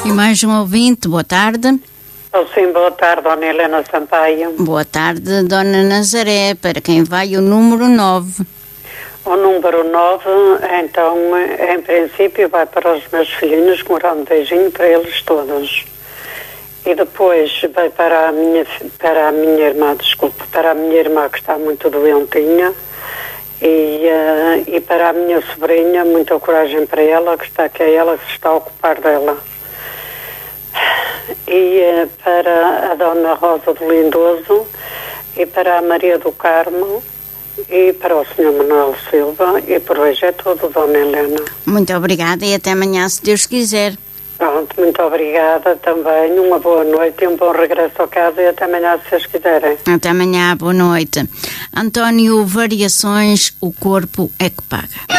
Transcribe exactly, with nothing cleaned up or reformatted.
E mais um ouvinte, boa tarde. Oh, sim, boa tarde, Dona Helena Sampaio. Boa tarde, Dona Nazaré, para quem vai o número nove. O número nove, então, em princípio, vai para os meus filhinhos, morar um beijinho para eles todos. E depois vai para a minha, para a minha irmã, desculpe, para a minha irmã que está muito doentinha. E, uh, e para a minha sobrinha, muita coragem para ela, que está que é ela que se está a ocupar dela. E uh, para a Dona Rosa do Lindoso, e para a Maria do Carmo, e para o senhor Manuel Silva, e por hoje é tudo, Dona Helena. Muito obrigada e até amanhã, se Deus quiser. Pronto, muito obrigada também, uma boa noite e um bom regresso a casa e até amanhã, se vocês quiserem. Até amanhã, boa noite. António, variações, o corpo é que paga.